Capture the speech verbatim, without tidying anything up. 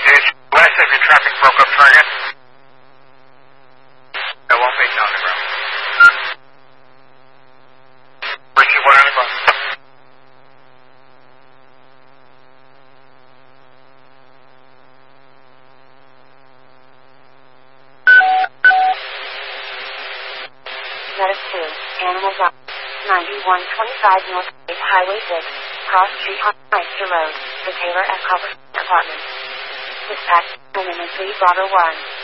West, if your traffic broke up target, that won't be on the ground. Richie, one on the ground. Medic two, Animals up. ninety-one twenty-five North State Highway six, Cross Street on Meister Road, the Taylor and Copper Apartment. Dispatch, Minimum three Bravo one.